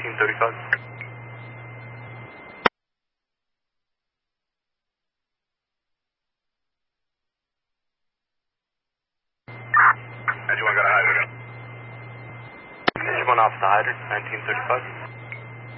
1935. Engine 1 got a hydrant. Engine 1 off the hydrant, 1935.